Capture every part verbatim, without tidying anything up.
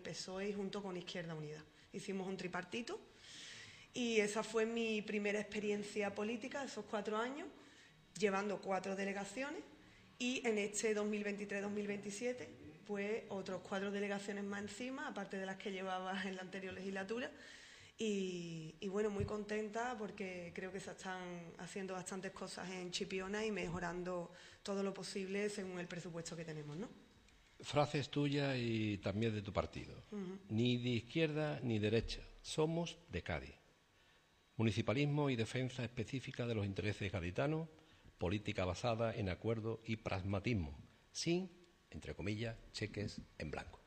P S O E y junto con Izquierda Unida. Hicimos un tripartito y esa fue mi primera experiencia política, esos cuatro años, llevando cuatro delegaciones, y en este dos mil veintitrés dos mil veintisiete, pues otros cuatro delegaciones más encima, aparte de las que llevaba en la anterior legislatura. Y, y bueno, muy contenta porque creo que se están haciendo bastantes cosas en Chipiona y mejorando todo lo posible según el presupuesto que tenemos, ¿no? Frases tuyas y también de tu partido. Uh-huh. Ni de izquierda ni derecha, somos de Cádiz. Municipalismo y defensa específica de los intereses gaditanos, política basada en acuerdo y pragmatismo, sin, entre comillas, cheques en blanco.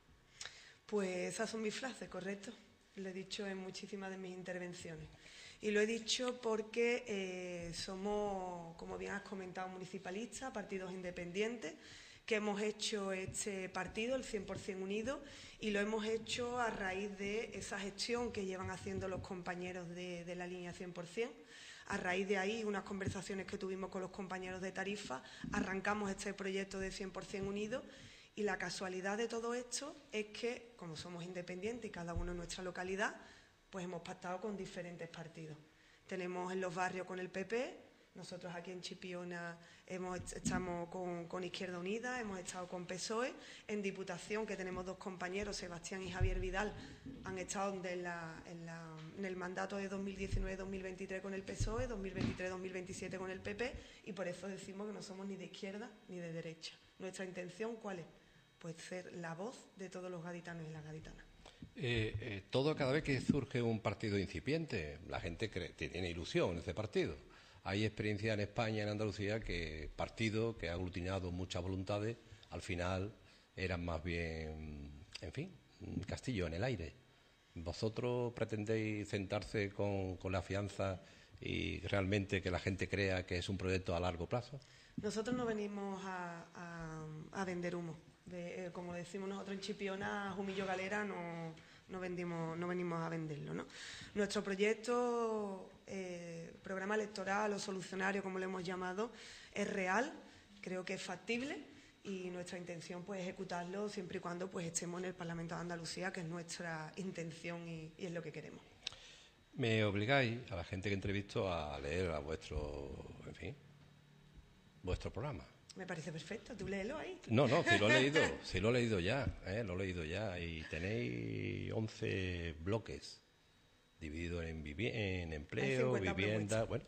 Pues esas son mis frases, correcto. Lo he dicho en muchísimas de mis intervenciones. Y lo he dicho porque eh, somos, como bien has comentado, municipalistas, partidos independientes, que hemos hecho este partido, el cien por cien unido, y lo hemos hecho a raíz de esa gestión que llevan haciendo los compañeros de, de la línea cien por cien. A raíz de ahí, unas conversaciones que tuvimos con los compañeros de Tarifa, arrancamos este proyecto de cien por cien unido. Y la casualidad de todo esto es que, como somos independientes y cada uno en nuestra localidad, pues hemos pactado con diferentes partidos. Tenemos en los barrios con el P P, nosotros aquí en Chipiona hemos, estamos con, con Izquierda Unida, hemos estado con P S O E, en Diputación, que tenemos dos compañeros, Sebastián y Javier Vidal, han estado en, la, en, la, en el mandato de dos mil diecinueve dos mil veintitrés con el P S O E, dos mil veintitrés dos mil veintisiete con el P P, y por eso decimos que no somos ni de izquierda ni de derecha. Nuestra intención, ¿cuál es? Pues ser la voz de todos los gaditanos y las gaditanas. Eh, eh, todo cada vez que surge un partido incipiente, la gente cree, tiene ilusión en ese partido. Hay experiencia en España, en Andalucía, que partidos que han aglutinado muchas voluntades, al final eran más bien, en fin, un castillo en el aire. ¿Vosotros pretendéis sentarse con, con la fianza y realmente que la gente crea que es un proyecto a largo plazo? Nosotros no venimos a, a, a vender humo. De, eh, como decimos nosotros en Chipiona, humillo galera, no, no, vendimos, no venimos a venderlo, ¿no? Nuestro proyecto, eh, programa electoral o solucionario, como lo hemos llamado, es real, creo que es factible y nuestra intención pues ejecutarlo siempre y cuando pues estemos en el Parlamento de Andalucía, que es nuestra intención y, y es lo que queremos. Me obligáis a la gente que entrevisto a leer a vuestro, en fin, vuestro programa. Me parece perfecto, tú léelo ahí. No, no, sí lo he leído, sí lo he leído ya, ¿eh? lo he leído ya. Y tenéis once bloques divididos en, vivi- en empleo, vivienda, bueno.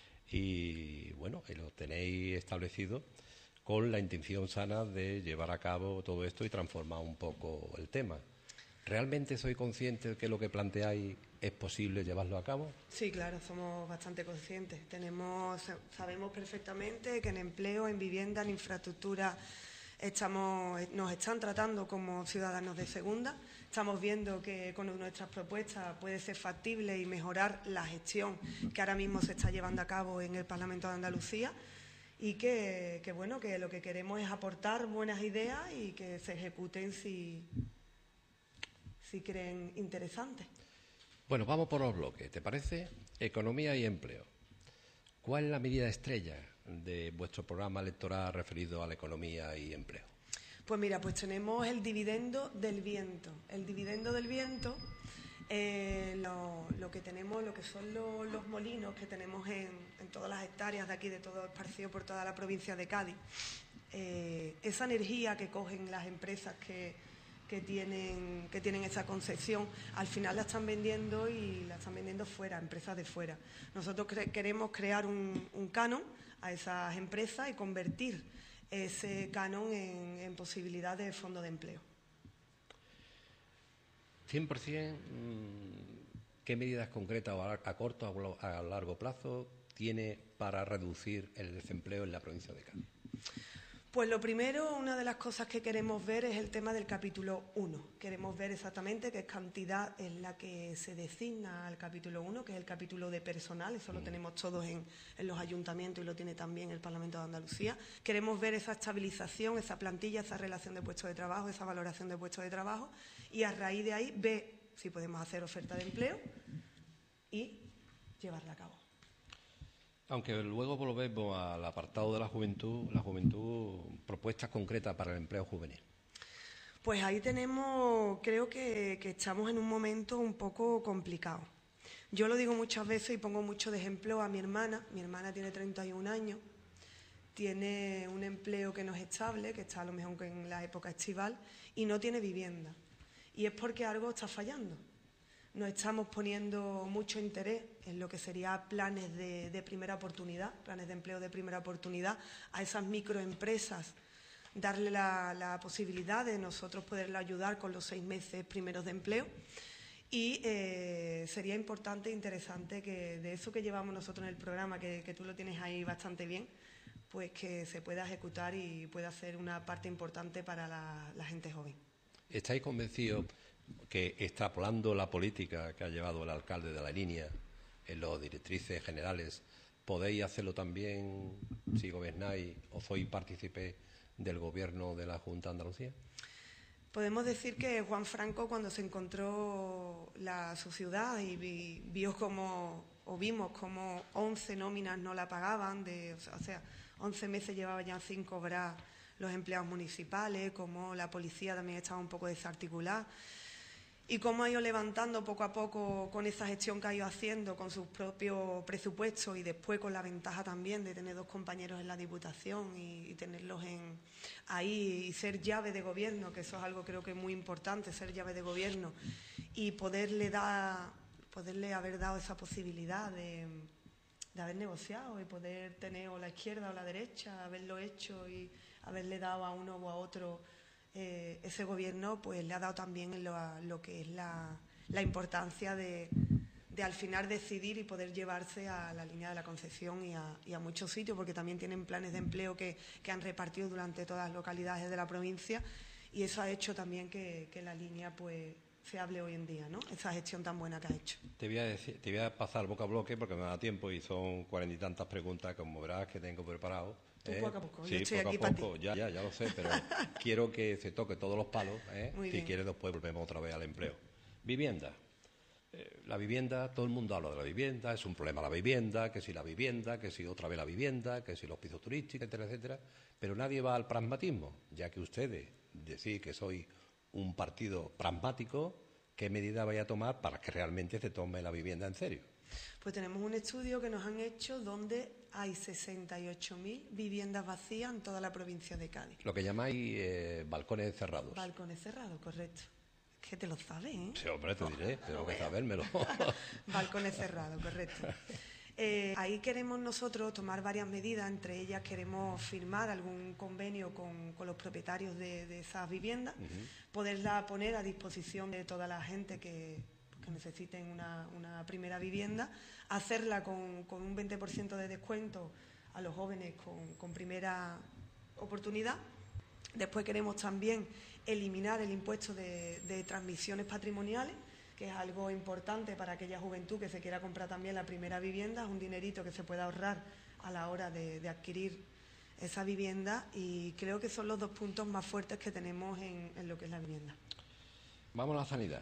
Y bueno, y lo tenéis establecido con la intención sana de llevar a cabo todo esto y transformar un poco el tema. ¿Realmente soy consciente de que lo que planteáis es posible llevarlo a cabo? Sí, claro, somos bastante conscientes. Tenemos, sabemos perfectamente que en empleo, en vivienda, en infraestructura estamos, nos están tratando como ciudadanos de segunda. Estamos viendo que con nuestras propuestas puede ser factible y mejorar la gestión que ahora mismo se está llevando a cabo en el Parlamento de Andalucía. Y que, que bueno, que lo que queremos es aportar buenas ideas y que se ejecuten si... si creen interesantes. Bueno, vamos por los bloques, ¿te parece? Economía y empleo. ¿Cuál es la medida estrella de vuestro programa electoral referido a la economía y empleo? Pues mira, pues tenemos el dividendo del viento. El dividendo del viento, eh, lo, lo que tenemos, lo que son los, los molinos que tenemos en, en todas las hectáreas de aquí, de todo esparcido por toda la provincia de Cádiz. Eh, esa energía que cogen las empresas que que tienen que tienen esa concesión, al final la están vendiendo y la están vendiendo fuera, empresas de fuera. Nosotros cre- queremos crear un, un canon a esas empresas y convertir ese canon en, en posibilidad de fondo de empleo. cien por ciento, ¿qué medidas concretas a, a corto o a largo plazo tiene para reducir el desempleo en la provincia de Cádiz? Pues lo primero, una de las cosas que queremos ver es el tema del capítulo uno. Queremos ver exactamente qué cantidad es la que se designa al capítulo uno, que es el capítulo de personal, eso lo tenemos todos en, en los ayuntamientos y lo tiene también el Parlamento de Andalucía. Queremos ver esa estabilización, esa plantilla, esa relación de puestos de trabajo, esa valoración de puestos de trabajo y a raíz de ahí ver si podemos hacer oferta de empleo y llevarla a cabo. Aunque luego volvemos al apartado de la juventud, la juventud, propuestas concretas para el empleo juvenil. Pues ahí tenemos, creo que, que estamos en un momento un poco complicado. Yo lo digo muchas veces y pongo mucho de ejemplo a mi hermana. Mi hermana tiene treinta y un años, tiene un empleo que no es estable, que está a lo mejor en la época estival, y no tiene vivienda. Y es porque algo está fallando. No estamos poniendo mucho interés en lo que serían planes de, de primera oportunidad, planes de empleo de primera oportunidad a esas microempresas, darle la, la posibilidad de nosotros poderle ayudar con los seis meses primeros de empleo. Y eh, sería importante e interesante que de eso que llevamos nosotros en el programa, que, que tú lo tienes ahí bastante bien, pues que se pueda ejecutar y pueda ser una parte importante para la, la gente joven. ¿Estáis convencidos que, extrapolando la política que ha llevado el alcalde de La Línea en las directrices generales, podéis hacerlo también si gobernáis o sois partícipe del gobierno de la Junta de Andalucía? Podemos decir que Juan Franco, cuando se encontró la, su ciudad y vi, vio como, o vimos como once nóminas no la pagaban, de, o sea, once meses llevaba ya sin cobrar los empleados municipales, como la policía también estaba un poco desarticulada, y cómo ha ido levantando poco a poco con esa gestión que ha ido haciendo con sus propios presupuestos y después con la ventaja también de tener dos compañeros en la Diputación y, y tenerlos en, ahí y ser llave de gobierno, que eso es algo creo que es muy importante, ser llave de gobierno y poderle dar, poderle haber dado esa posibilidad de, de haber negociado y poder tener o la izquierda o la derecha, haberlo hecho y haberle dado a uno o a otro. Eh, ese gobierno pues le ha dado también lo, lo que es la, la importancia de, de al final decidir y poder llevarse a la línea de la Concepción y a, y a muchos sitios, porque también tienen planes de empleo que, que han repartido durante todas las localidades de la provincia y eso ha hecho también que, que la línea pues se hable hoy en día, ¿no? Esa gestión tan buena que ha hecho. Te voy a decir, te voy a pasar boca a bloque porque me da tiempo y son cuarenta y tantas preguntas, como verás, que tengo preparado. Tú ¿eh? poco a poco, sí, yo estoy poco aquí a para poco, ti. Ya, ya, ya lo sé, pero quiero que se toque todos los palos. ¿eh? Muy si bien. quieres, después volvemos otra vez al empleo. Vivienda. Eh, la vivienda, todo el mundo habla de la vivienda, es un problema la vivienda, que si la vivienda, que si otra vez la vivienda, que si los pisos turísticos, etcétera, etcétera. Pero nadie va al pragmatismo, ya que ustedes decís que sois un partido pragmático. ¿Qué medida vaya a tomar para que realmente se tome la vivienda en serio? Pues tenemos un estudio que nos han hecho donde hay sesenta y ocho mil viviendas vacías en toda la provincia de Cádiz. Lo que llamáis eh, balcones cerrados. Balcones cerrados, correcto. Es que te lo sabes, ¿eh? Sí, hombre, te diré, tengo que sabérmelo. Balcones cerrados, correcto. Eh, ahí queremos nosotros tomar varias medidas, entre ellas queremos firmar algún convenio con, con los propietarios de, de esas viviendas, uh-huh. Poderla poner a disposición de toda la gente que, que necesiten una, una primera vivienda, hacerla con, con un veinte por ciento de descuento a los jóvenes con, con primera oportunidad. Después queremos también eliminar el impuesto de, de transmisiones patrimoniales, que es algo importante para aquella juventud que se quiera comprar también la primera vivienda, es un dinerito que se puede ahorrar a la hora de, de adquirir esa vivienda y creo que son los dos puntos más fuertes que tenemos en, en lo que es la vivienda. Vamos a la sanidad.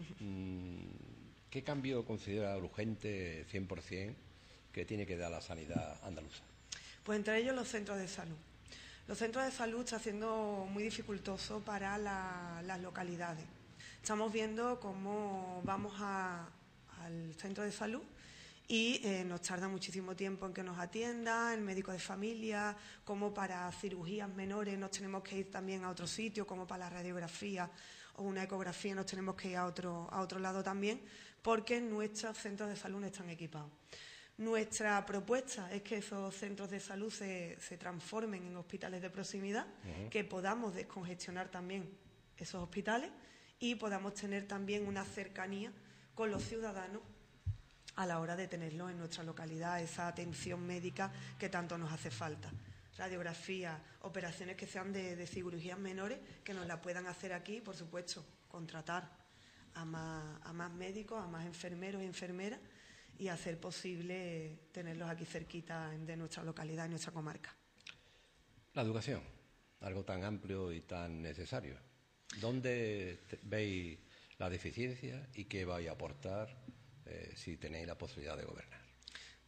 ¿Qué cambio considera urgente cien por ciento que tiene que dar la sanidad andaluza? Pues entre ellos los centros de salud. Los centros de salud están siendo muy dificultosos para la, las localidades. Estamos viendo cómo vamos a, al centro de salud y eh, nos tarda muchísimo tiempo en que nos atienda el médico de familia, como para cirugías menores nos tenemos que ir también a otro sitio, como para la radiografía o una ecografía nos tenemos que ir a otro, a otro lado también, porque nuestros centros de salud no están equipados. Nuestra propuesta es que esos centros de salud se, se transformen en hospitales de proximidad, uh-huh. Que podamos descongestionar también esos hospitales y podamos tener también una cercanía con los ciudadanos a la hora de tenerlos en nuestra localidad, esa atención médica que tanto nos hace falta. Radiografía, operaciones que sean de, de cirugías menores, que nos la puedan hacer aquí, por supuesto, contratar a más, a más médicos, a más enfermeros y enfermeras y hacer posible tenerlos aquí cerquita de nuestra localidad, en nuestra comarca. La educación, algo tan amplio y tan necesario. ¿Dónde veis la deficiencia y qué vais a aportar eh, si tenéis la posibilidad de gobernar?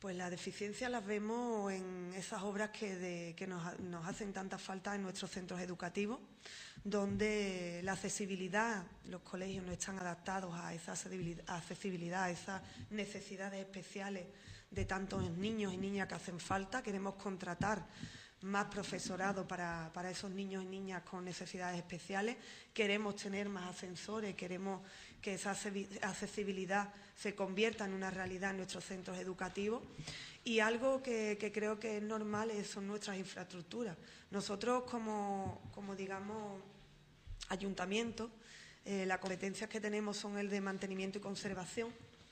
Pues las deficiencias las vemos en esas obras que, de, que nos, nos hacen tanta falta en nuestros centros educativos, donde la accesibilidad, los colegios no están adaptados a esa accesibilidad, a esas necesidades especiales de tantos niños y niñas que hacen falta. Queremos contratar más profesorado para, para esos niños y niñas con necesidades especiales, queremos tener más ascensores, queremos que esa accesibilidad se convierta en una realidad en nuestros centros educativos, y algo que, que creo que es normal son nuestras infraestructuras. Nosotros como, como digamos, ayuntamiento, eh, las competencias que tenemos son el de mantenimiento y conservación,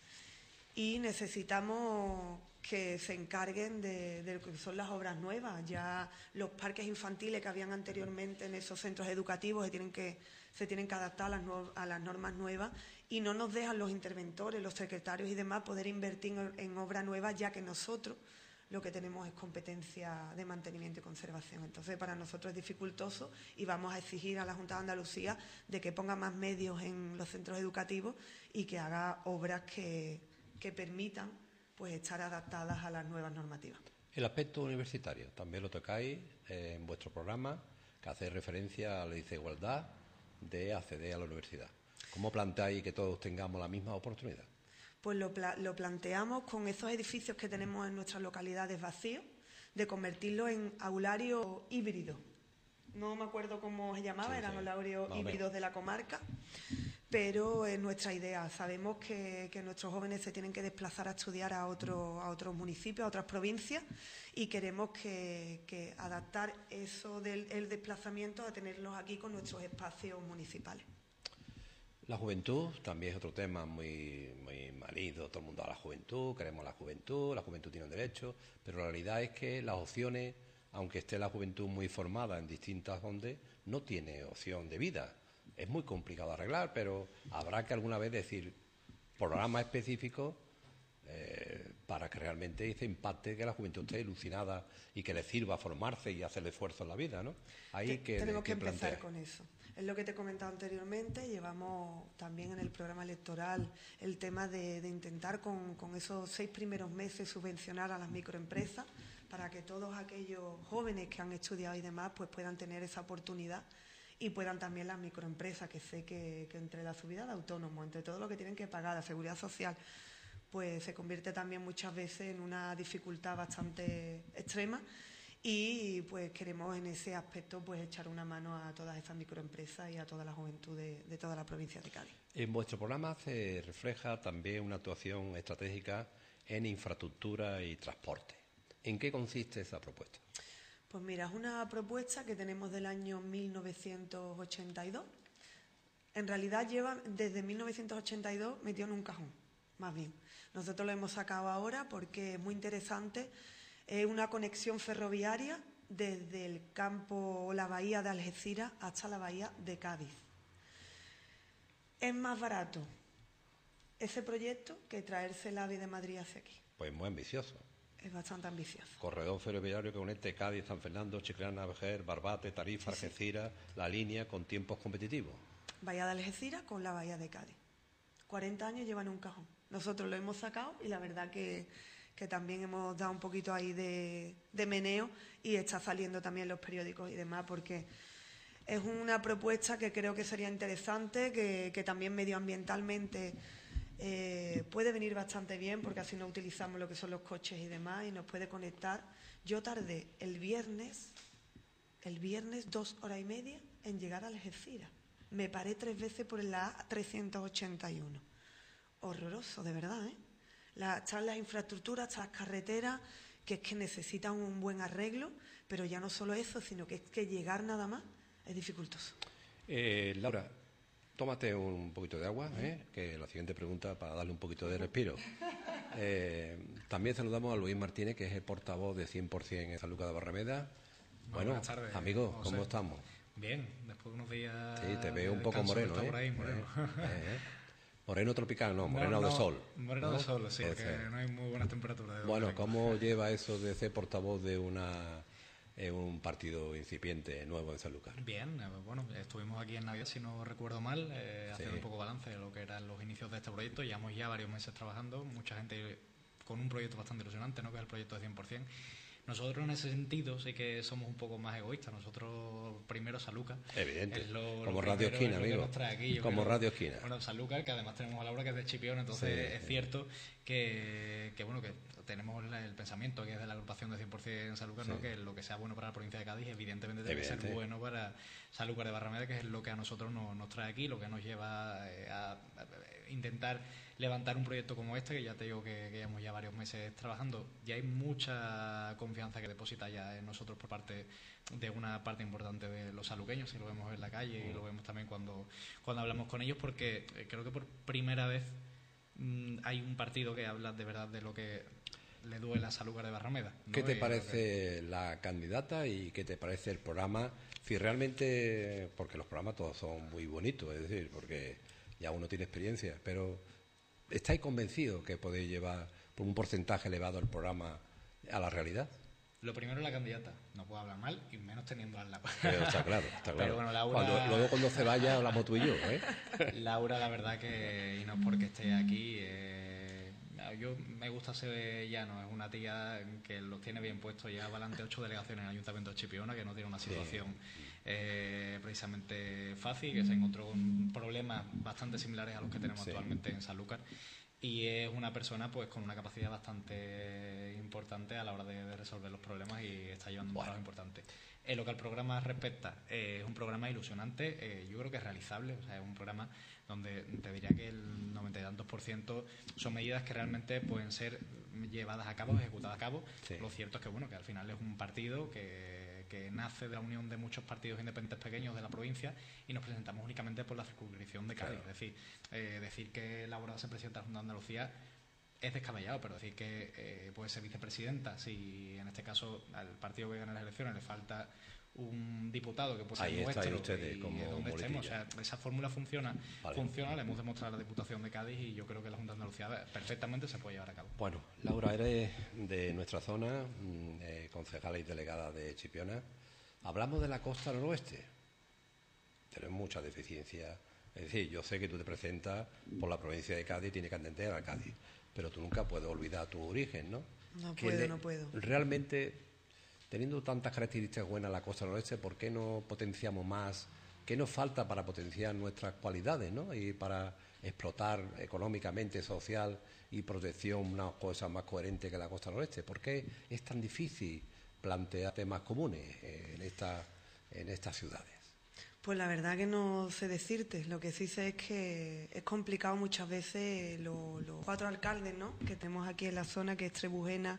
y necesitamos que se encarguen de, de lo que son las obras nuevas. Ya los parques infantiles que habían anteriormente en esos centros educativos se tienen que, se tienen que adaptar a las, no, a las normas nuevas, y no nos dejan los interventores, los secretarios y demás poder invertir en, en obra nueva, ya que nosotros lo que tenemos es competencia de mantenimiento y conservación. Entonces, para nosotros es dificultoso, y vamos a exigir a la Junta de Andalucía de que ponga más medios en los centros educativos y que haga obras que, que permitan pues estar adaptadas a las nuevas normativas. El aspecto universitario, también lo tocáis eh, en vuestro programa, que hace referencia a la desigualdad de acceder a la universidad. ¿Cómo planteáis que todos tengamos la misma oportunidad? Pues lo, lo planteamos con esos edificios que tenemos en nuestras localidades vacíos, de convertirlos en aularios híbridos. No me acuerdo cómo se llamaba, sí, eran sí. aularios no, híbridos de la comarca, pero es nuestra idea. Sabemos que, que nuestros jóvenes se tienen que desplazar a estudiar a, otro, a otros municipios, a otras provincias, y queremos que, que adaptar eso del el desplazamiento a tenerlos aquí con nuestros espacios municipales. La juventud también es otro tema muy, muy manido. Todo el mundo habla de la juventud, queremos la juventud, la juventud tiene un derecho, pero la realidad es que las opciones, aunque esté la juventud muy formada en distintas ondas, no tiene opción de vida. Es muy complicado arreglar, pero habrá que alguna vez decir programas específicos eh, para que realmente se impacte, que la juventud esté ilusionada y que le sirva a formarse y hacer el esfuerzo en la vida, ¿no? Ahí Te, que tenemos que, que empezar plantea. con eso. Es lo que te he comentado anteriormente. Llevamos también en el programa electoral el tema de, de intentar con, con esos seis primeros meses subvencionar a las microempresas para que todos aquellos jóvenes que han estudiado y demás pues puedan tener esa oportunidad, y puedan también las microempresas, que sé que, que entre la subida de autónomos, entre todo lo que tienen que pagar, la seguridad social, pues se convierte también muchas veces en una dificultad bastante extrema, y pues queremos en ese aspecto pues echar una mano a todas esas microempresas y a toda la juventud de, de toda la provincia de Cádiz. En vuestro programa se refleja también una actuación estratégica en infraestructura y transporte. ¿En qué consiste esa propuesta? Pues mira, es una propuesta que tenemos del año mil novecientos ochenta y dos. En realidad lleva desde mil novecientos ochenta y dos metido en un cajón, más bien. Nosotros lo hemos sacado ahora porque es muy interesante. Es una conexión ferroviaria desde el campo o la bahía de Algeciras hasta la bahía de Cádiz. Es más barato ese proyecto que traerse el AVE de Madrid hacia aquí. Pues muy ambicioso. Es bastante ambicioso. Corredor ferroviario que conecte Cádiz, San Fernando, Chiclana, Vejer, Barbate, Tarifa, sí, Algeciras, sí. La línea con tiempos competitivos. Bahía de Algeciras con la bahía de Cádiz. cuarenta años llevan un cajón. Nosotros lo hemos sacado y la verdad que, que también hemos dado un poquito ahí de, de meneo, y está saliendo también en los periódicos y demás, porque es una propuesta que creo que sería interesante, que, que también medioambientalmente Eh, puede venir bastante bien, porque así no utilizamos lo que son los coches y demás, y nos puede conectar. Yo tardé el viernes, el viernes dos horas y media en llegar a Algeciras. Me paré tres veces por la A trescientos ochenta y uno. Horroroso, de verdad, ¿eh? La, están las infraestructuras, están las carreteras, que es que necesitan un buen arreglo, pero ya no solo eso, sino que es que llegar nada más es dificultoso. Eh, Laura, tómate un poquito de agua, ¿eh? Que la siguiente pregunta para darle un poquito de respiro. Eh, también saludamos a Luis Martínez, que es el portavoz de cien por ciento en San Lucas de Barrameda. Bueno, buenas tardes, amigos, ¿cómo José. Estamos? Bien, después de unos días. Sí, te veo un poco moreno, ¿eh? Por ahí, moreno. Eh, eh. Moreno tropical, no, moreno no, no, de sol. Moreno ¿no? de sol, sí, porque no hay muy buenas temperaturas. Bueno, ¿cómo lleva eso de ser portavoz de una eh, un partido incipiente nuevo en San Lucas? Bien, eh, bueno, estuvimos aquí en Navidad, si no recuerdo mal, eh, haciendo sí. un poco balance de lo que eran los inicios de este proyecto. Llevamos ya varios meses trabajando, mucha gente con un proyecto bastante ilusionante, ¿no? Que es el proyecto de cien por cien. Nosotros en ese sentido sí que somos un poco más egoístas. Nosotros primero Sanlúcar. Evidente. Es lo, como lo Radio Esquina, es amigo. Aquí, como creo. Radio Esquina. Bueno, Sanlúcar, que además tenemos a Laura, que es de Chipiona, entonces sí, es sí. cierto que, que bueno que tenemos el pensamiento que es de la agrupación de cien por cien Sanlúcar, sí. ¿no? Que lo que sea bueno para la provincia de Cádiz evidentemente debe Evidente. ser bueno para Sanlúcar de Barrameda, que es lo que a nosotros nos, nos trae aquí, lo que nos lleva a, a, a intentar levantar un proyecto como este, que ya te digo que, que llevamos ya varios meses trabajando. Ya hay mucha confianza que deposita ya en nosotros por parte de una parte importante de los sanluqueños, y lo vemos en la calle y lo vemos también cuando, cuando hablamos con ellos, porque creo que por primera vez mmm, hay un partido que habla de verdad de lo que le duele a Sanlúcar de Barrameda, ¿no? ¿Qué te y parece que... la candidata y qué te parece el programa? Si realmente, porque los programas todos son muy bonitos, es decir, porque ya uno tiene experiencia, pero ¿estáis convencidos que podéis llevar por un porcentaje elevado el programa a la realidad? Lo primero, la candidata. No puedo hablar mal, y menos teniendo al lado. Pero está claro, está claro. Pero bueno, Laura... Cuando, luego cuando se vaya hablamos tú y yo, ¿eh? Laura, la verdad que, y no es porque esté aquí, eh, yo me gusta ser llano, es una tía que los tiene bien puestos, lleva adelante ocho delegaciones en el Ayuntamiento de Chipiona, que no tiene una situación sí. eh, precisamente fácil, que se encontró con problemas bastante similares a los que tenemos sí. actualmente en Sanlúcar. Y es una persona pues con una capacidad bastante importante a la hora de, de resolver los problemas, y está llevando un bueno. trabajo importante. En lo que al programa respecta, eh, es un programa ilusionante, eh, yo creo que es realizable, o sea, es un programa donde te diría que el noventa y tantos por ciento son medidas que realmente pueden ser llevadas a cabo, ejecutadas a cabo. Sí. Lo cierto es que bueno, que al final es un partido que, que nace de la unión de muchos partidos independientes pequeños de la provincia, y nos presentamos únicamente por la circunscripción de Cádiz. Claro. Es decir, eh, decir que Laura se presenta a la Junta de Andalucía es descabellado, pero decir que eh, puede ser vicepresidenta si en este caso al partido que gana las elecciones le falta un diputado que puede ser ahí nuestro, ustedes y como donde estemos, o sea, esa fórmula funciona, vale. funciona, le hemos demostrado a la Diputación de Cádiz, y yo creo que la Junta de Andalucía perfectamente se puede llevar a cabo. Bueno, Laura, eres de nuestra zona, eh, concejala y delegada de Chipiona. Hablamos de la costa noroeste. Tenemos mucha deficiencia. Es decir, yo sé que tú te presentas por la provincia de Cádiz y tienes que atender a Cádiz, pero tú nunca puedes olvidar tu origen, ¿no? No puedo, le, no puedo. Realmente, teniendo tantas características buenas la costa noroeste, ¿por qué no potenciamos más? ¿Qué nos falta para potenciar nuestras cualidades, ¿no? Y para explotar económicamente, social y protección unas cosas más coherentes que la costa noroeste? ¿Por qué es tan difícil plantear temas comunes en, esta, en estas ciudades? Pues la verdad que no sé decirte. Lo que sí sé es que es complicado muchas veces los, los cuatro alcaldes, ¿no?, que tenemos aquí en la zona, que es Trebujena,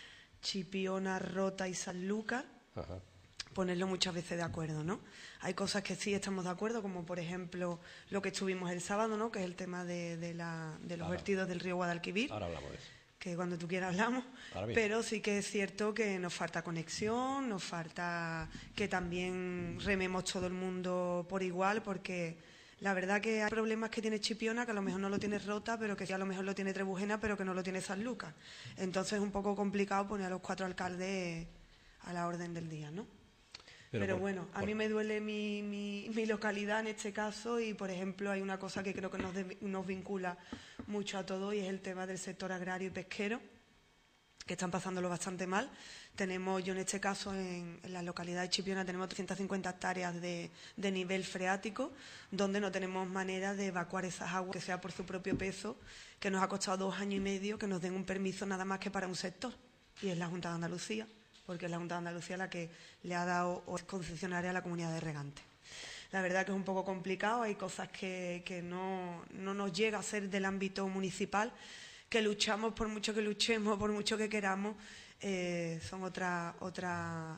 Chipiona, Rota y Sanlúcar, Ajá. ponerlo muchas veces de acuerdo, ¿no? Hay cosas que sí estamos de acuerdo, como por ejemplo lo que estuvimos el sábado, ¿no?, que es el tema de, de, la, de los ahora, vertidos del río Guadalquivir. Ahora hablamos de eso. Que cuando tú quieras hablamos, pero sí que es cierto que nos falta conexión, nos falta que también rememos todo el mundo por igual, porque la verdad que hay problemas que tiene Chipiona que a lo mejor no lo tiene Rota, pero que sí a lo mejor lo tiene Trebujena, pero que no lo tiene Sanlúcar. Entonces es un poco complicado poner a los cuatro alcaldes a la orden del día, ¿no? Pero, pero por, bueno, a por... mí me duele mi, mi, mi localidad en este caso, y por ejemplo hay una cosa que creo que nos, de, nos vincula mucho a todo, y es el tema del sector agrario y pesquero, que están pasándolo bastante mal. Tenemos, yo en este caso, en, en la localidad de Chipiona tenemos trescientas cincuenta hectáreas de, de nivel freático, donde no tenemos manera de evacuar esas aguas, que sea por su propio peso, que nos ha costado dos años y medio que nos den un permiso nada más que para un sector, y es la Junta de Andalucía, porque es la Junta de Andalucía la que le ha dado o es concesionaria a la comunidad de regantes. La verdad que es un poco complicado, hay cosas que, que no, no nos llega a ser del ámbito municipal, que luchamos, por mucho que luchemos, por mucho que queramos, eh, son otra, otra,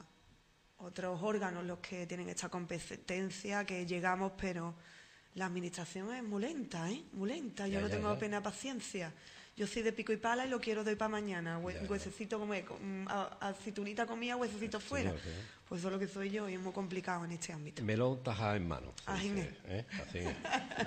otros órganos los que tienen esta competencia, que llegamos, pero la administración es muy lenta, ¿eh? Muy lenta, yo ya, no ya, tengo ya. apenas paciencia. Yo soy de pico y pala y lo quiero de hoy para mañana. Hue ya, huesecito como aceitunita comida, huesecito fuera. Sí, sí. Pues eso es lo que soy yo, y es muy complicado en este ámbito. Melón tajado en mano. Así es. ¿Eh? Así es.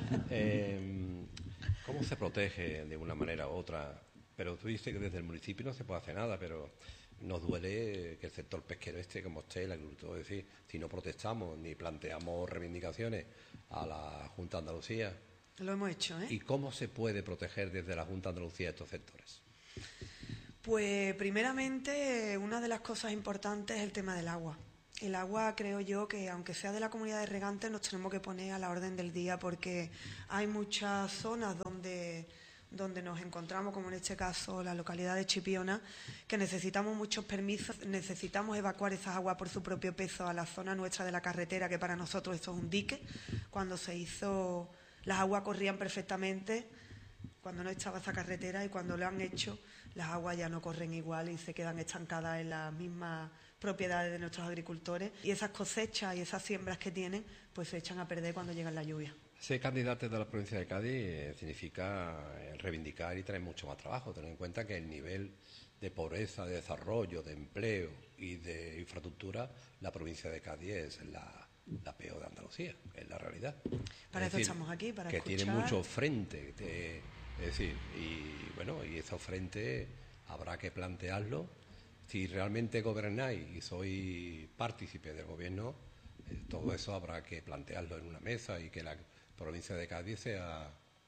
eh, ¿Cómo se protege de una manera u otra? Pero tú dices que desde el municipio no se puede hacer nada, pero nos duele que el sector pesquero este, como usted, el agricultor, es decir, si no protestamos ni planteamos reivindicaciones a la Junta de Andalucía. Lo hemos hecho, ¿eh? ¿Y cómo se puede proteger desde la Junta de Andalucía estos sectores? Pues primeramente, una de las cosas importantes es el tema del agua. El agua, creo yo, que aunque sea de la comunidad de regantes, nos tenemos que poner a la orden del día, porque hay muchas zonas donde, donde nos encontramos, como en este caso la localidad de Chipiona, que necesitamos muchos permisos, necesitamos evacuar esas aguas por su propio peso a la zona nuestra de la carretera, que para nosotros esto es un dique. Cuando se hizo, las aguas corrían perfectamente cuando no estaba esa carretera, y cuando lo han hecho, las aguas ya no corren igual y se quedan estancadas en las mismas propiedades de nuestros agricultores, y esas cosechas y esas siembras que tienen pues se echan a perder cuando llegan las lluvias. Ser candidato de la provincia de Cádiz eh, significa eh, reivindicar y traer mucho más trabajo. Tener en cuenta que el nivel de pobreza, de desarrollo, de empleo y de infraestructura, la provincia de Cádiz es la, la peor de Andalucía, es la realidad. Para es eso decir, estamos aquí, para que escuchar. tiene muchos frentes, de, es decir, y bueno, y esos frentes habrá que plantearlo. Si realmente gobernáis y sois partícipe del gobierno, eh, todo eso habrá que plantearlo en una mesa y que la provincia de Cádiz sea...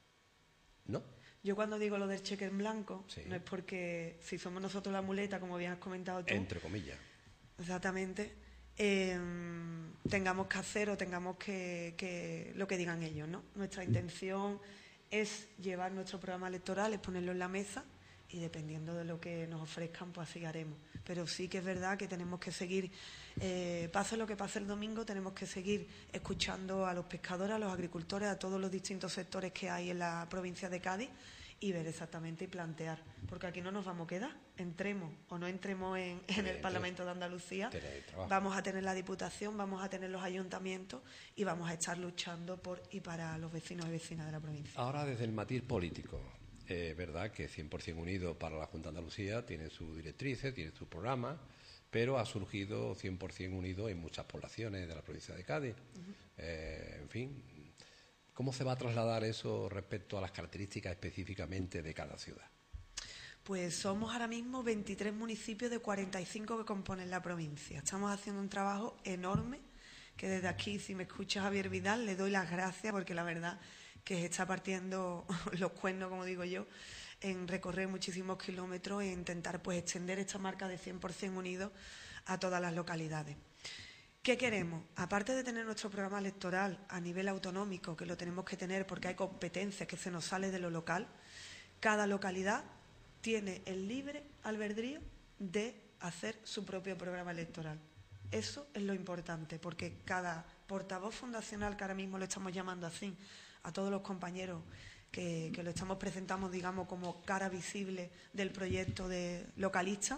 ¿No? Yo cuando digo lo del cheque en blanco, Sí. no es porque si somos nosotros la muleta, como bien has comentado tú, Entre comillas. exactamente, eh, tengamos que hacer o tengamos que, que lo que digan ellos, ¿no? Nuestra intención es llevar nuestro programa electoral, es ponerlo en la mesa, y dependiendo de lo que nos ofrezcan, pues así haremos. Pero sí que es verdad que tenemos que seguir, eh, pase lo que pase el domingo, tenemos que seguir escuchando a los pescadores, a los agricultores, a todos los distintos sectores que hay en la provincia de Cádiz, y ver exactamente y plantear. Porque aquí no nos vamos a quedar, entremos o no entremos en, en el Parlamento de Andalucía, vamos a tener la Diputación, vamos a tener los ayuntamientos, y vamos a estar luchando por y para los vecinos y vecinas de la provincia. Ahora, desde el matiz político, es eh, verdad que cien por cien Unido para la Junta de Andalucía tiene sus directrices, tiene su programa, pero ha surgido cien por cien Unido en muchas poblaciones de la provincia de Cádiz. Uh-huh. eh, en fin, ¿cómo se va a trasladar eso respecto a las características específicamente de cada ciudad? Pues somos ahora mismo veintitrés municipios de cuarenta y cinco que componen la provincia. Estamos haciendo un trabajo enorme, que desde aquí, si me escucha Javier Vidal, le doy las gracias, porque la verdad que se está partiendo los cuernos, como digo yo, en recorrer muchísimos kilómetros e intentar pues extender esta marca de cien por cien Unidos a todas las localidades. ¿Qué queremos? Aparte de tener nuestro programa electoral a nivel autonómico, que lo tenemos que tener porque hay competencias que se nos sale de lo local, cada localidad tiene el libre albedrío de hacer su propio programa electoral. Eso es lo importante, porque cada portavoz fundacional, que ahora mismo lo estamos llamando así, a todos los compañeros que, que lo estamos presentando, digamos, como cara visible del proyecto de localista,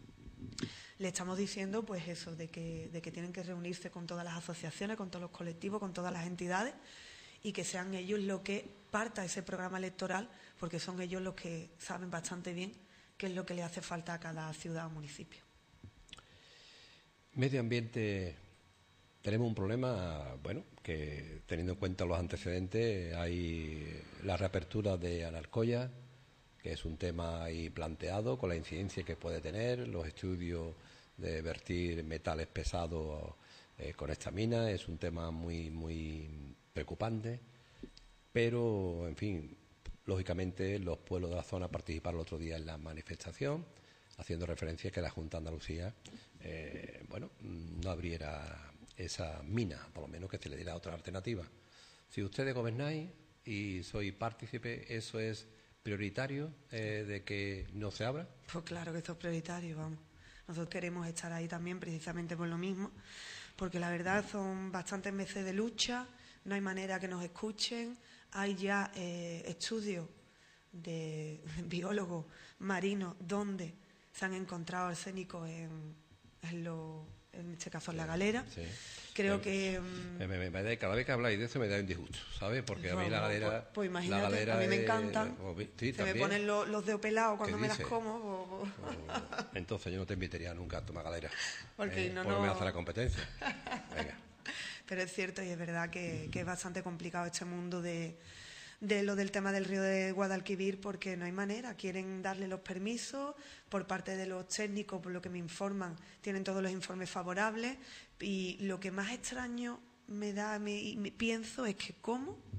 le estamos diciendo pues eso, de que, de que tienen que reunirse con todas las asociaciones, con todos los colectivos, con todas las entidades, y que sean ellos los que parta ese programa electoral, porque son ellos los que saben bastante bien qué es lo que le hace falta a cada ciudad o municipio. Medio ambiente. Tenemos un problema, bueno, que teniendo en cuenta los antecedentes, hay la reapertura de Alcoya, que es un tema ahí planteado con la incidencia que puede tener, los estudios de vertir metales pesados eh, con esta mina, es un tema muy, muy preocupante, pero, en fin, lógicamente los pueblos de la zona participaron el otro día en la manifestación, haciendo referencia a que la Junta de Andalucía, eh, bueno, no abriera esa mina, por lo menos que se le diera otra alternativa. Si ustedes gobernáis y sois partícipe, ¿eso es prioritario eh, de que no se abra? Pues claro que esto es prioritario, vamos. Nosotros queremos estar ahí también precisamente por lo mismo, porque la verdad son bastantes meses de lucha, no hay manera que nos escuchen, hay ya eh, estudios de biólogos marinos donde se han encontrado arsénico en, en los... en este caso en la galera. Sí. Creo me, que... Me, me, me da, cada vez que habláis de eso me da un disgusto, ¿sabes? Porque a mí la galera... Pues, pues imagínate, la galera a mí me es, encantan. O, sí, se también. Me ponen los, los dedos pelados cuando me las como. O, o, entonces yo no te invitaría nunca a tomar galera. Porque eh, no, porque no... me hace la competencia. Venga. Pero es cierto y es verdad que, que es bastante complicado este mundo de... de lo del tema del río de Guadalquivir, porque no hay manera, quieren darle los permisos por parte de los técnicos, por lo que me informan, tienen todos los informes favorables, y lo que más extraño me da, me, me pienso es que cómo,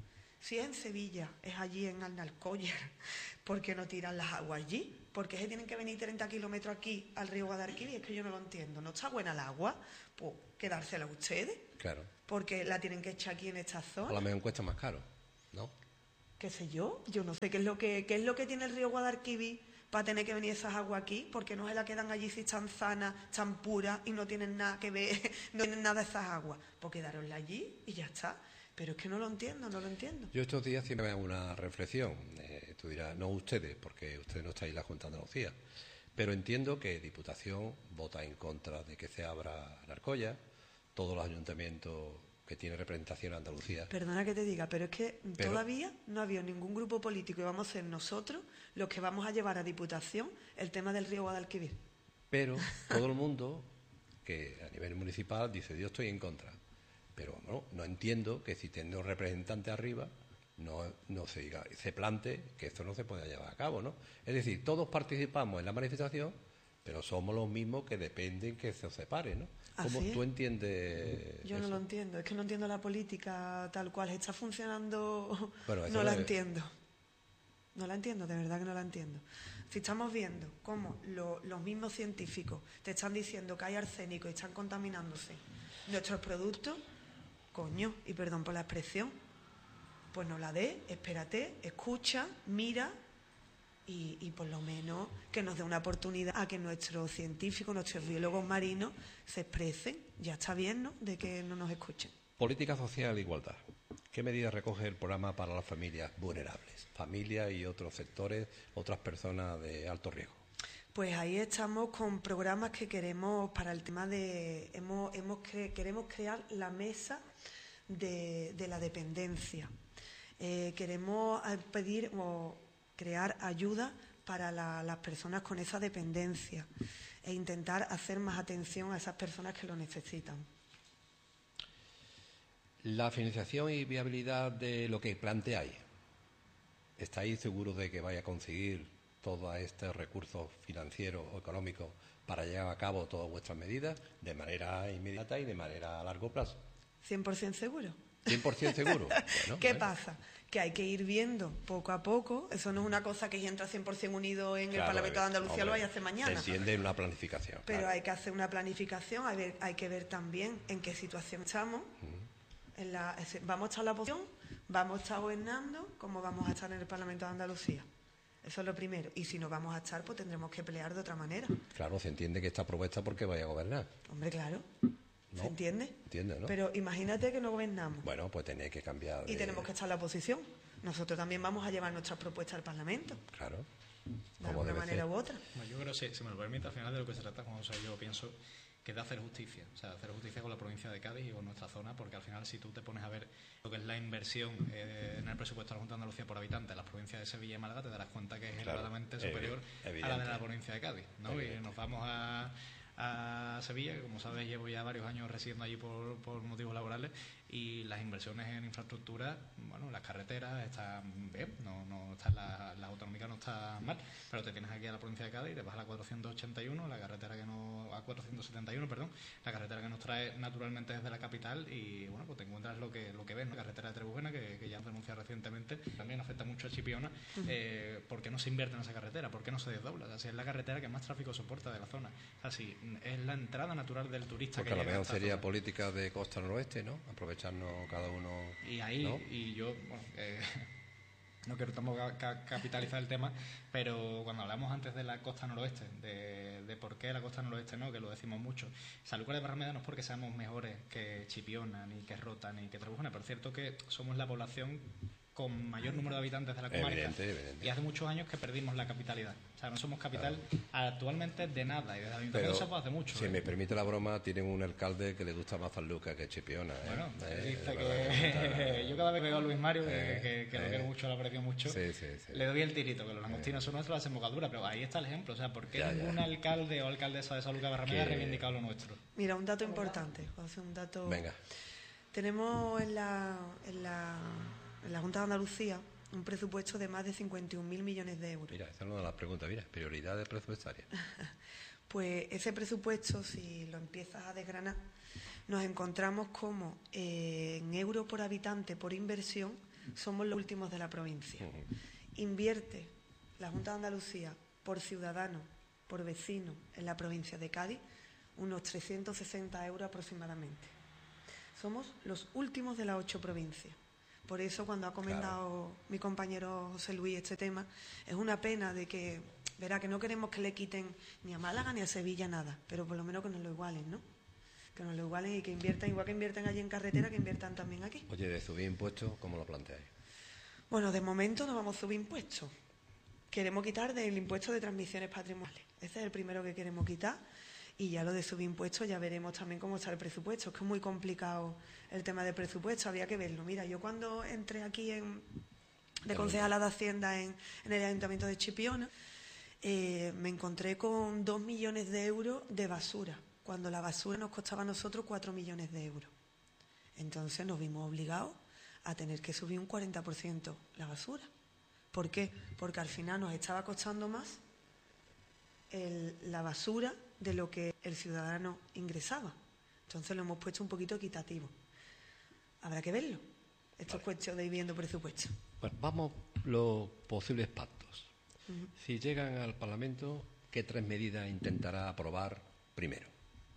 Si es en Sevilla, es allí en Alnalcollar, ¿por qué no tiran las aguas allí? ¿Por qué se tienen que venir treinta kilómetros aquí al río Guadalquivir? Es que yo no lo entiendo. ¿No está buena el agua? Pues quedársela ustedes. Claro. Porque la tienen que echar aquí en esta zona. A lo mejor cuesta más caro, ¿no? ¿Qué sé yo? Yo no sé qué es lo que, qué es lo que tiene el río Guadalquivir para tener que venir esas aguas aquí, porque no se la quedan allí si están sanas, están puras y no tienen nada que ver, no tienen nada de esas aguas. Pues quedaronla allí y ya está. Pero es que no lo entiendo, no lo entiendo. Yo estos días siempre me hago una reflexión. Eh, tú dirás, no ustedes, porque ustedes no estáis en la Junta de Andalucía. Pero entiendo que Diputación vota en contra de que se abra Alcoya, todos los ayuntamientos que tienen representación en Andalucía. Perdona que te diga, pero es que pero, todavía no ha habido ningún grupo político y vamos a ser nosotros los que vamos a llevar a Diputación el tema del río Guadalquivir. Pero todo el mundo que a nivel municipal dice, yo estoy en contra. Pero bueno, no entiendo que si tengo representantes arriba no, no se diga, se plante que esto no se pueda llevar a cabo, ¿no? Es decir, todos participamos en la manifestación, pero somos los mismos que dependen que se separe, ¿no? ¿Cómo tú entiendes Yo eso? No lo entiendo, es que no entiendo la política tal cual está funcionando, bueno, no la es... entiendo. No la entiendo, de verdad que no la entiendo. Si estamos viendo cómo lo, los mismos científicos te están diciendo que hay arsénico y están contaminándose nuestros productos, coño, y perdón por la expresión, pues no la dé, espérate, escucha, mira y, y por lo menos que nos dé una oportunidad a que nuestros científicos, nuestros biólogos marinos se expresen. Ya está bien, ¿no?, de que no nos escuchen. Política social e igualdad. ¿Qué medidas recoge el programa para las familias vulnerables? Familias y otros sectores, otras personas de alto riesgo. Pues ahí estamos con programas que queremos para el tema de... Hemos, hemos cre, queremos crear la mesa de, de la dependencia. Eh, queremos pedir o crear ayuda para la, las personas con esa dependencia e intentar hacer más atención a esas personas que lo necesitan. La financiación y viabilidad de lo que planteáis. ¿Estáis seguros de que vaya a conseguir todos estos recursos financieros o económicos para llevar a cabo todas vuestras medidas de manera inmediata y de manera a largo plazo? ¿cien por ciento seguro? ¿cien por ciento seguro? Bueno, ¿Qué bueno. pasa? Que hay que ir viendo poco a poco. Eso no es una cosa que si entra cien por ciento unido en Claro, el Parlamento de Andalucía hombre, lo vaya a hacer mañana. Se entiende en una planificación. Pero claro. hay que hacer una planificación, hay, ver, hay que ver también en qué situación estamos. Uh-huh. en la, ¿Vamos a estar en la oposición? ¿Vamos a estar gobernando? ¿Cómo vamos a estar en el Parlamento de Andalucía? Eso es lo primero. Y si no vamos a estar, pues tendremos que pelear de otra manera. Claro, se entiende que está propuesta porque vaya a gobernar. Hombre, claro. ¿No? ¿Se entiende? Entiende, ¿no? Pero imagínate que no gobernamos. Bueno, pues tenéis que cambiar de... Y tenemos que estar en la oposición. Nosotros también vamos a llevar nuestras propuestas al Parlamento. Claro. De alguna manera ser. u otra. Bueno, yo creo que, si, si me lo permite, al final de lo que se trata, como, o sea, yo pienso que es de hacer justicia. O sea, hacer justicia con la provincia de Cádiz y con nuestra zona, porque al final, si tú te pones a ver lo que es la inversión eh, en el presupuesto de la Junta de Andalucía por habitante en las provincias de Sevilla y Málaga, te darás cuenta que es claro, elevadamente superior evidente. a la de la provincia de Cádiz, ¿no? Evidente. Y nos vamos a... a Sevilla, que como sabes llevo ya varios años residiendo allí por, por motivos laborales, y las inversiones en infraestructura, bueno, las carreteras están bien, no, no están las la autonómicas no están mal, pero te tienes aquí a la provincia de Cádiz y te vas a la cuatrocientos ochenta y uno, la carretera que no, a cuatrocientos setenta y uno, perdón, la carretera que nos trae naturalmente desde la capital, y bueno, pues te encuentras lo que lo que ves, ¿no? La carretera de Trebujena, que, que ya han denunciado recientemente, también afecta mucho a Chipiona. Uh-huh. eh, ¿Por qué no se invierte en esa carretera? ¿Por qué no se desdobla? O sea, si es la carretera que más tráfico soporta de la zona, o sea, si es la entrada natural del turista. Porque que a lo mejor sería zona. Política de costa noroeste, ¿no? Aprovecharnos cada uno. Y ahí, ¿no? y yo, bueno, eh, no quiero tampoco ca capitalizar el tema, pero cuando hablamos antes de la costa noroeste, de, de por qué la costa noroeste no, que lo decimos mucho, Sanlúcar de Barrameda no es porque seamos mejores que Chipiona, ni que Rota, ni que Trebujena, pero es cierto que somos la población con mayor número de habitantes de la comarca. Evidente, evidente. Y hace muchos años que perdimos la capitalidad. O sea, no somos capital claro. actualmente de nada, y desde el ayuntamiento se puede hace mucho. Si ¿eh? me permite la broma, tienen un alcalde que le gusta más Sanlúcar que Chipiona. ¿eh? Bueno, eh, dice que yo cada vez que veo a Luis Mario, eh, que, que, que eh, lo quiero mucho, lo aprecio mucho, sí, sí, sí. le doy el tirito, que los langostinos eh. son nuestros, la desembocadura, pero ahí está el ejemplo. O sea, ¿por qué ya, ningún ya. alcalde o alcaldesa de Sanlúcar de Barrameda ha reivindicado lo nuestro? Mira, un dato importante, José, un dato... Venga. Tenemos en la, en la, en la Junta de Andalucía un presupuesto de más de cincuenta y un mil millones de euros. Mira, esa es una de las preguntas, mira, prioridades presupuestarias. Pues ese presupuesto, si lo empiezas a desgranar, nos encontramos como eh, en euros por habitante por inversión somos los últimos de la provincia. Uh-huh. Invierte la Junta de Andalucía por ciudadano, por vecino en la provincia de Cádiz unos trescientos sesenta euros aproximadamente. Somos los últimos de las ocho provincias. Por eso, cuando ha comentado claro. mi compañero José Luis este tema, es una pena de que, verá, que no queremos que le quiten ni a Málaga ni a Sevilla nada, pero por lo menos que nos lo igualen, ¿no? Que nos lo igualen y que inviertan, igual que inviertan allí en carretera, que inviertan también aquí. Oye, de subir impuestos, ¿cómo lo planteáis? Bueno, de momento no vamos a subir impuestos. Queremos quitar del impuesto de transmisiones patrimoniales. Ese es el primero que queremos quitar. Y ya lo de subir impuestos ya veremos también cómo está el presupuesto. Es que es muy complicado el tema del presupuesto, había que verlo. Mira, yo cuando entré aquí en, de concejala de Hacienda en, en el Ayuntamiento de Chipiona, eh, me encontré con dos millones de euros de basura, cuando la basura nos costaba a nosotros cuatro millones de euros. Entonces nos vimos obligados a tener que subir un cuarenta por ciento la basura. ¿Por qué? Porque al final nos estaba costando más el, la basura de lo que el ciudadano ingresaba. Entonces lo hemos puesto un poquito equitativo. Habrá que verlo. Esto vale. Es cuestión de ir viendo presupuesto. Bueno, vamos los posibles pactos. Uh-huh. Si llegan al Parlamento, ¿qué tres medidas intentará aprobar primero?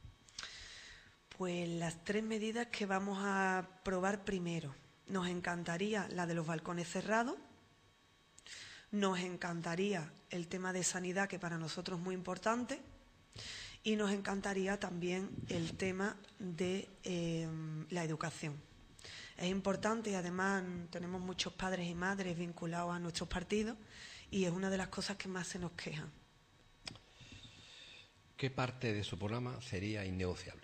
Pues las tres medidas que vamos a aprobar primero. Nos encantaría la de los balcones cerrados. Nos encantaría el tema de sanidad, que para nosotros es muy importante. Y nos encantaría también el tema de eh, la educación. Es importante y además tenemos muchos padres y madres vinculados a nuestros partidos y es una de las cosas que más se nos quejan. ¿Qué parte de su programa sería innegociable?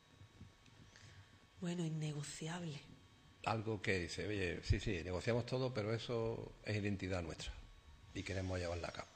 Bueno, innegociable. Algo que dice, oye, sí, sí, negociamos todo, pero eso es identidad nuestra y queremos llevarla a cabo.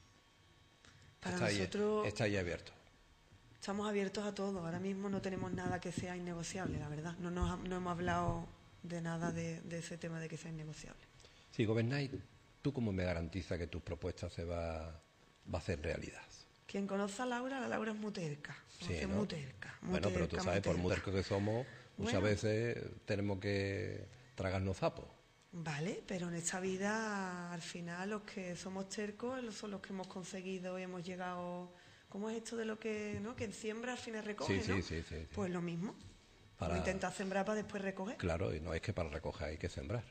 Para está nosotros... Ahí, está ahí abierto. Estamos abiertos a todo. Ahora mismo no tenemos nada que sea innegociable, la verdad. No, nos, no hemos hablado de nada de, de ese tema de que sea innegociable. Si gobernáis, ¿tú cómo me garantizas que tus propuestas se va, va a hacer realidad? Quien conoce a Laura, la Laura es muy terca. Sí, es ¿no? muy terca. Muy bueno, pero terca, tú sabes, por muy tercos que somos, muchas bueno, veces tenemos que tragarnos sapos. Vale, pero en esta vida, al final, los que somos tercos son los que hemos conseguido y hemos llegado... ¿Cómo es esto de lo que, ¿no? Que siembra al final recoge, sí, ¿no? Sí, sí, sí, sí. Pues lo mismo. Para... Vamos a intentar sembrar para después recoger. Claro, y no es que para recoger hay que sembrar.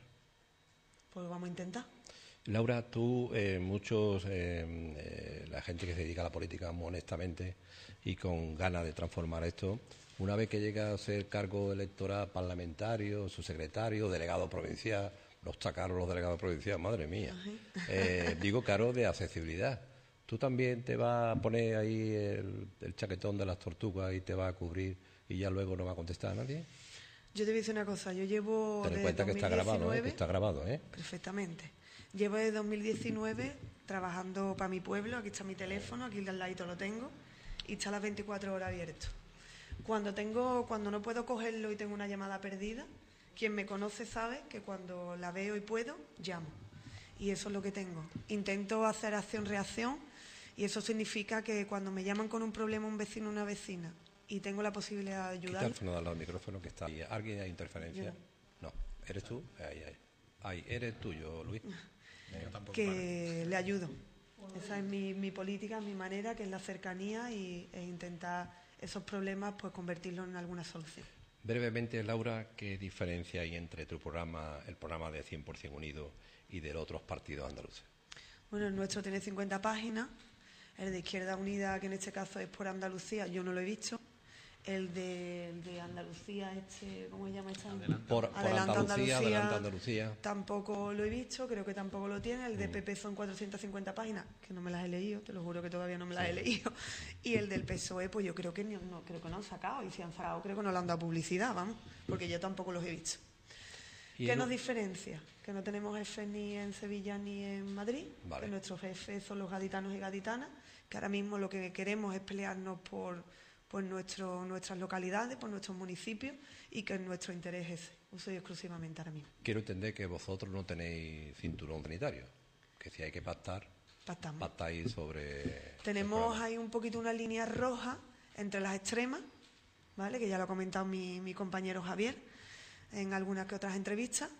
Pues vamos a intentar. Laura, tú, eh, muchos, eh, eh, la gente que se dedica a la política muy honestamente y con ganas de transformar esto, una vez que llega a ser cargo electoral parlamentario, subsecretario, delegado provincial, no está caro los delegados provinciales, madre mía. Eh, digo caro de accesibilidad. ¿Tú también te vas a poner ahí el, el chaquetón de las tortugas y te vas a cubrir y ya luego no va a contestar a nadie? Yo te voy a decir una cosa, yo llevo... Ten en cuenta que está grabado, ¿eh? Que está grabado, ¿eh? Perfectamente. Llevo desde dos mil diecinueve trabajando para mi pueblo, aquí está mi teléfono, aquí al ladito lo tengo, y está las veinticuatro horas abierto. Cuando tengo, cuando no puedo cogerlo y tengo una llamada perdida, quien me conoce sabe que cuando la veo y puedo, llamo. Y eso es lo que tengo. Intento hacer acción-reacción, y eso significa que cuando me llaman con un problema un vecino o una vecina y tengo la posibilidad de ayudar... Quita el al lado del micrófono que está ahí. ¿Alguien hay interferencia? No. no. ¿Eres tú? Ahí, ahí. Ahí, eres tuyo, Luis. Que vale. Le ayudo. Esa es mi, mi política, mi manera, que es la cercanía y, e intentar esos problemas pues convertirlos en alguna solución. Brevemente, Laura, ¿qué diferencia hay entre tu programa, el programa de cien por ciento Unido y de los otros partidos andaluces? Bueno, el nuestro tiene cincuenta páginas. El de Izquierda Unida, que en este caso es por Andalucía, yo no lo he visto. El de, el de Andalucía, este, ¿cómo se llama? Este? Adelante. Por, por Adelante Andalucía, Andalucía, Adelante Andalucía. Tampoco lo he visto, creo que tampoco lo tiene. El de P P son cuatrocientas cincuenta páginas, que no me las he leído, te lo juro que todavía no me las sí. he leído. Y el del P S O E, pues yo creo que no, no, creo que no han sacado. Y si han sacado, creo que no le han dado publicidad, vamos, porque yo tampoco los he visto. ¿Qué nos diferencia? Que no tenemos jefes ni en Sevilla ni en Madrid, vale. Que nuestros jefes son los gaditanos y gaditanas, que ahora mismo lo que queremos es pelearnos por, por nuestro, nuestras localidades, por nuestros municipios, y que nuestro interés es ese, uso y exclusivamente ahora mismo. Quiero entender que vosotros no tenéis cinturón sanitario, que si hay que pactar, Pactamos. pactáis sobre... Tenemos ahí un poquito una línea roja entre las extremas, ¿vale? Que ya lo ha comentado mi, mi compañero Javier en algunas que otras entrevistas,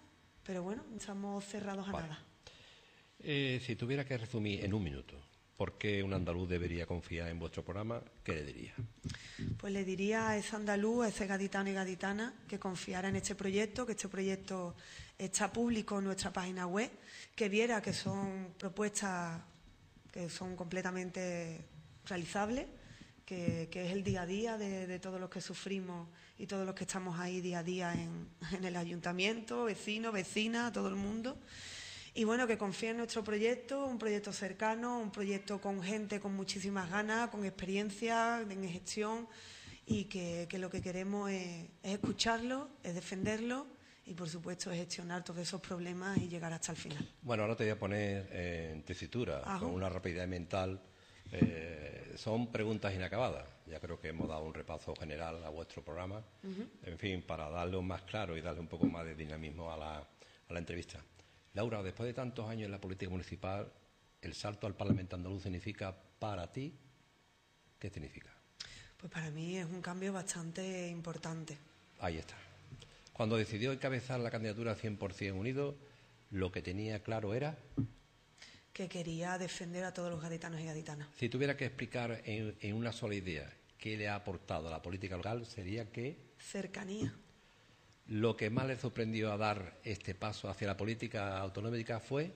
pero bueno, estamos cerrados a Vale. nada. Eh, si tuviera que resumir en un minuto, ¿por qué un andaluz debería confiar en vuestro programa? ¿Qué le diría? Pues le diría a ese andaluz, a ese gaditano y gaditana que confiara en este proyecto, que este proyecto está público en nuestra página web, que viera que son propuestas que son completamente realizables, que, que es el día a día de, de todos los que sufrimos y todos los que estamos ahí día a día en, en el ayuntamiento, vecinos, vecinas, todo el mundo. Y bueno, que confíe en nuestro proyecto, un proyecto cercano, un proyecto con gente con muchísimas ganas, con experiencia en gestión y que, que lo que queremos es, es escucharlo, es defenderlo y por supuesto es gestionar todos esos problemas y llegar hasta el final. Bueno, ahora te voy a poner eh, en tesitura, Ajá. con una rapidez mental. Eh, son preguntas inacabadas. Ya creo que hemos dado un repaso general a vuestro programa. Uh-huh. En fin, para darle un más claro y darle un poco más de dinamismo a la, a la entrevista. Laura, después de tantos años en la política municipal, ¿el salto al Parlamento andaluz significa para ti? ¿Qué significa? Pues para mí es un cambio bastante importante. Ahí está. Cuando decidió encabezar la candidatura cien por ciento Unidos, lo que tenía claro era... que quería defender a todos los gaditanos y gaditanas. Si tuviera que explicar en, en una sola idea qué le ha aportado a la política local, sería que... cercanía. Lo que más le sorprendió a dar este paso hacia la política autonómica fue...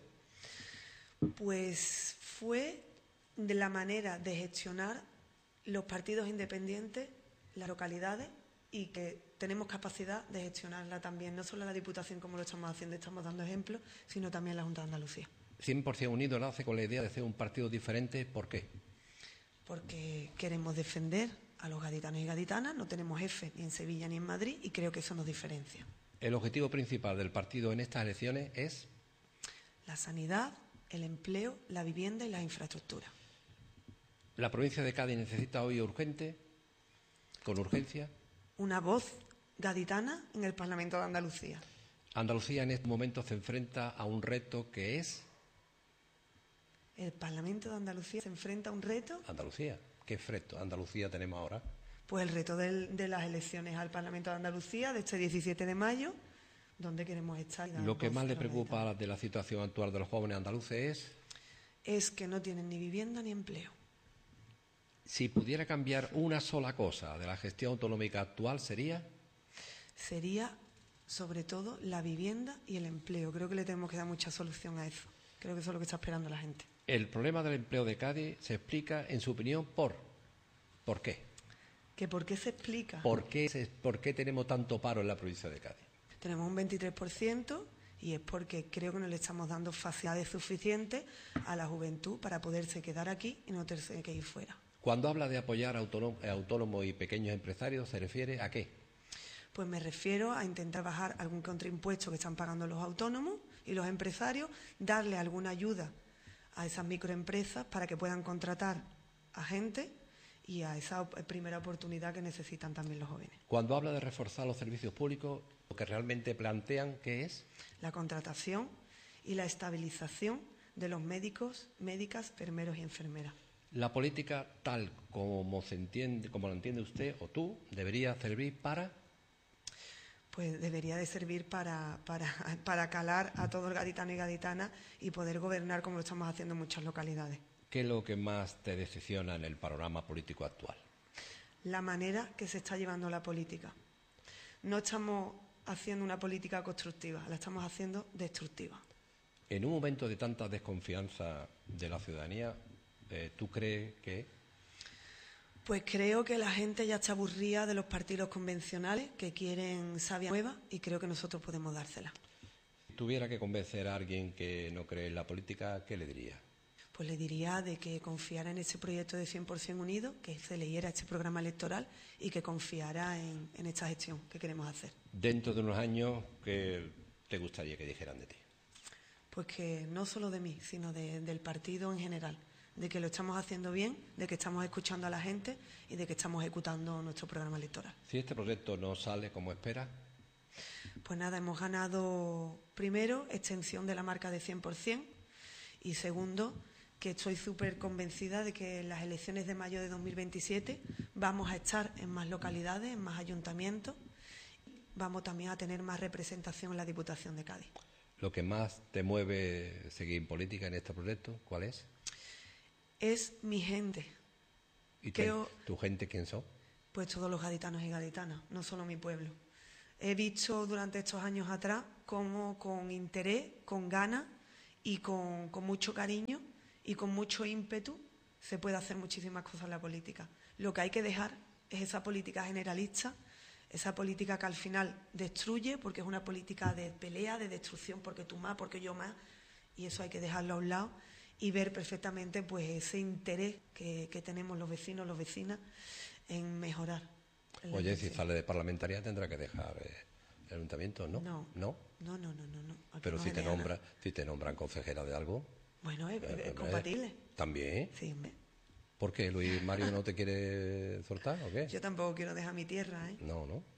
Pues fue de la manera de gestionar los partidos independientes, las localidades, y que tenemos capacidad de gestionarla también, no solo la Diputación como lo estamos haciendo, estamos dando ejemplos, sino también la Junta de Andalucía. cien por ciento Unidos nace con la idea de hacer un partido diferente. ¿Por qué? Porque queremos defender a los gaditanos y gaditanas, no tenemos jefe ni en Sevilla ni en Madrid y creo que eso nos diferencia. El objetivo principal del partido en estas elecciones es... la sanidad, el empleo, la vivienda y las infraestructuras. La provincia de Cádiz necesita hoy urgente, con urgencia... una voz gaditana en el Parlamento de Andalucía. Andalucía en este momento se enfrenta a un reto que es... El Parlamento de Andalucía se enfrenta a un reto... Andalucía. ¿Qué reto Andalucía tenemos ahora? Pues el reto del, de las elecciones al Parlamento de Andalucía de este diecisiete de mayo, donde queremos estar. Lo que más le preocupa de la situación actual de los jóvenes andaluces es... es que no tienen ni vivienda ni empleo. Si pudiera cambiar una sola cosa de la gestión autonómica actual, ¿sería? Sería, sobre todo, la vivienda y el empleo. Creo que le tenemos que dar mucha solución a eso. Creo que eso es lo que está esperando la gente. El problema del empleo de Cádiz se explica, en su opinión, por... ¿Por qué? ¿Que por qué se explica? ¿Por qué, se, ¿Por qué tenemos tanto paro en la provincia de Cádiz? Tenemos un veintitrés por ciento y es porque creo que no le estamos dando facilidades suficientes a la juventud para poderse quedar aquí y no tenerse que ir fuera. Cuando habla de apoyar a autónomos, autónomos y pequeños empresarios, ¿se refiere a qué? Pues me refiero a intentar bajar algún contraimpuesto que están pagando los autónomos y los empresarios, darle alguna ayuda a esas microempresas para que puedan contratar a gente y a esa primera oportunidad que necesitan también los jóvenes. Cuando habla de reforzar los servicios públicos, lo que realmente plantean, ¿qué es? La contratación y la estabilización de los médicos, médicas, enfermeros y enfermeras. La política, tal como se entiende, como lo entiende usted o tú, debería servir para... Pues debería de servir para, para, para calar a todo el gaditano y gaditana y poder gobernar como lo estamos haciendo en muchas localidades. ¿Qué es lo que más te decepciona en el panorama político actual? La manera que se está llevando la política. No estamos haciendo una política constructiva, la estamos haciendo destructiva. En un momento de tanta desconfianza de la ciudadanía, eh, ¿tú crees que...? Pues creo que la gente ya está aburrida de los partidos convencionales que quieren savia nueva y creo que nosotros podemos dársela. Si tuviera que convencer a alguien que no cree en la política, ¿qué le diría? Pues le diría de que confiara en este proyecto de cien por ciento Unidos, que se leyera este programa electoral y que confiara en, en esta gestión que queremos hacer. Dentro de unos años, ¿qué te gustaría que dijeran de ti? Pues que no solo de mí, sino de, del partido en general, de que lo estamos haciendo bien, de que estamos escuchando a la gente y de que estamos ejecutando nuestro programa electoral. Si este proyecto no sale como espera... Pues nada, hemos ganado, primero, extensión de la marca de cien por ciento y segundo, que estoy súper convencida de que en las elecciones de mayo de dos mil veintisiete vamos a estar en más localidades, en más ayuntamientos, vamos también a tener más representación en la Diputación de Cádiz. ¿Lo que más te mueve seguir en política en este proyecto, cuál es? Es mi gente. ¿Y tu, Creo, tu gente quién son? Pues todos los gaditanos y gaditanas, no solo mi pueblo. He visto durante estos años atrás cómo con interés, con ganas y con, con mucho cariño y con mucho ímpetu se puede hacer muchísimas cosas en la política. Lo que hay que dejar es esa política generalista, esa política que al final destruye, porque es una política de pelea, de destrucción, porque tú más, porque yo más, y eso hay que dejarlo a un lado y ver perfectamente pues ese interés que, que tenemos los vecinos, las vecinas en mejorar. En Oye, si sale de parlamentaria tendrá que dejar eh, el ayuntamiento, ¿no? No, no, no, no, no, no, no. Aquí Pero no si se te deja nombra, nada. si te nombran consejera de algo, Bueno, es, eh, es eh, compatible. también. Sí, hombre. ¿Por qué Luis Mario no te quiere soltar o qué? Yo tampoco quiero dejar mi tierra, ¿eh? No, no.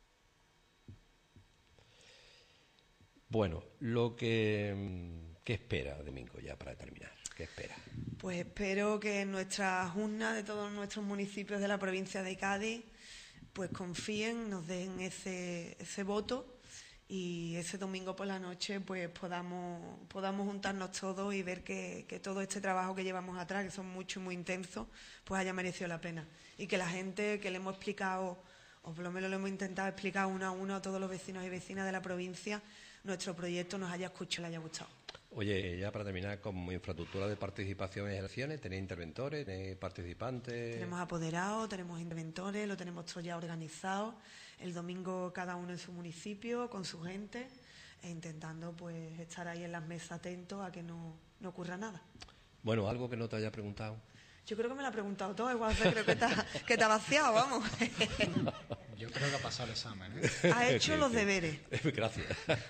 Bueno, lo que mm, ¿qué espera, Domingo, ya para terminar? ¿Qué espera? Pues espero que en nuestra junta de todos nuestros municipios de la provincia de Cádiz pues confíen, nos den ese, ese voto y ese domingo por la noche pues podamos, podamos juntarnos todos y ver que, que todo este trabajo que llevamos atrás, que son mucho y muy intensos, pues haya merecido la pena. Y que la gente que le hemos explicado, o por lo menos lo hemos intentado explicar uno a uno a todos los vecinos y vecinas de la provincia, nuestro proyecto nos haya escuchado y le haya gustado. Oye, ya para terminar, como infraestructura de participación en elecciones, ¿tenéis interventores, tenéis participantes? Tenemos apoderados, tenemos interventores, lo tenemos todo ya organizado. El domingo cada uno en su municipio, con su gente, e intentando pues estar ahí en las mesas atentos a que no, no ocurra nada. Bueno, algo que no te haya preguntado. Yo creo que me lo ha preguntado todo, igual creo que te ha, que te ha vaciado, vamos. Yo creo que ha pasado el examen, ¿eh? Ha hecho Sí, los sí. deberes. Gracias.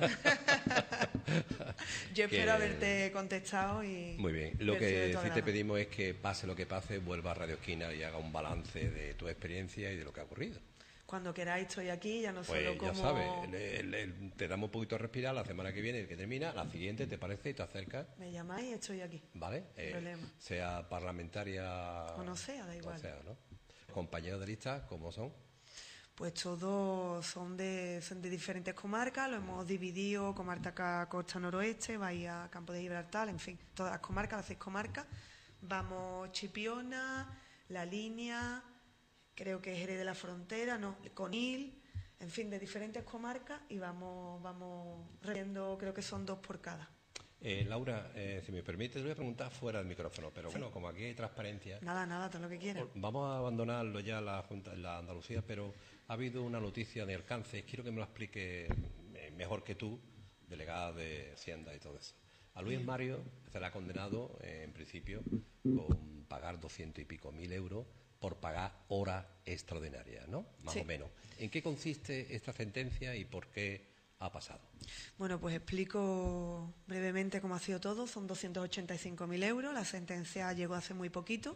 Yo espero Que- haberte contestado y... Muy bien. Lo haber sido de que tu sí te agrado. pedimos es que pase lo que pase, vuelva a Radio Esquina y haga un balance de tu experiencia y de lo que ha ocurrido. Cuando queráis estoy aquí, ya no Pues solo ya como... sabes, le- le- te damos un poquito de respirar la semana que viene, que termina, la siguiente, ¿te parece? Y te acercas, Me llamáis y estoy aquí. ¿vale? Sin problema. Sea parlamentaria... O no sea, da igual. O sea, ¿no? Compañeros de lista, ¿cómo son? Pues todos son de, son de diferentes comarcas, lo hemos dividido, comarca Costa Noroeste, Bahía, Campo de Gibraltar, en fin, todas las comarcas, las seis comarcas. Vamos Chipiona, La Línea, creo que es Jerez de la Frontera, no, Conil, en fin, de diferentes comarcas y vamos, vamos reviendo, creo que son dos por cada. Eh, Laura, eh, si me permite, te voy a preguntar fuera del micrófono, pero bueno, como aquí hay transparencia, Nada, nada, todo lo que quieras. vamos a abandonarlo ya la Junta, la Andalucía, pero ha habido una noticia de alcance, quiero que me lo explique eh, mejor que tú, delegada de Hacienda y todo eso. A Luis Mario se le ha condenado, eh, en principio, con pagar doscientos y pico mil euros por pagar horas extraordinarias, ¿no? Más Sí. o menos. ¿En qué consiste esta sentencia y por qué ha pasado? Bueno, pues explico brevemente cómo ha sido todo. Son doscientos ochenta y cinco mil euros. La sentencia llegó hace muy poquito.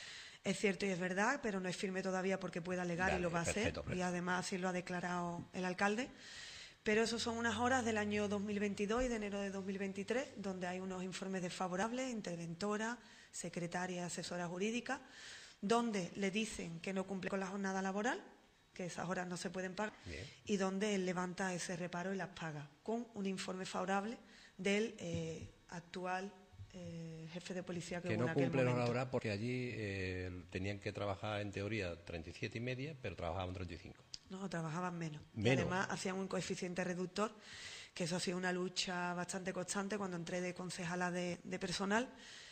Es cierto y es verdad, pero no es firme todavía porque puede alegar Vale, y lo va a perfecto, hacer. perfecto. Y además así lo ha declarado el alcalde. Pero eso son unas horas del año dos mil veintidós y de enero de dos mil veintitrés, donde hay unos informes desfavorables, interventora, secretaria y asesora jurídica, donde le dicen que no cumple con la jornada laboral, que esas horas no se pueden pagar, Bien. y donde él levanta ese reparo y las paga, con un informe favorable del eh, actual eh, jefe de policía que, Que hubo no en aquel cumplen momento. la hora porque allí eh, tenían que trabajar en teoría treinta y siete y media, pero trabajaban treinta y cinco. No, trabajaban menos. Y Menos. además hacían un coeficiente reductor, que eso ha sido una lucha bastante constante. Cuando entré de concejala de, de personal,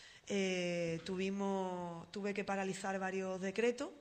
eh, tuvimos, tuve que paralizar varios decretos.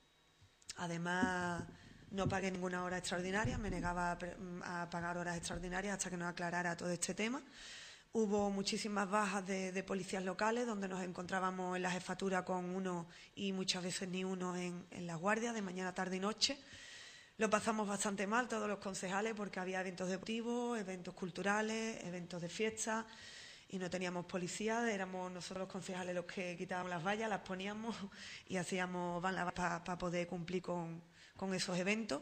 Además, no pagué ninguna hora extraordinaria, me negaba a, pre- a pagar horas extraordinarias hasta que nos aclarara todo este tema. Hubo muchísimas bajas de, de policías locales, donde nos encontrábamos en la jefatura con uno y muchas veces ni uno en, en las guardias, de mañana, tarde y noche. Lo pasamos bastante mal todos los concejales porque había eventos deportivos, eventos culturales, eventos de fiesta y no teníamos policía, éramos nosotros los concejales los que quitábamos las vallas, las poníamos y hacíamos van para pa poder cumplir con, con esos eventos.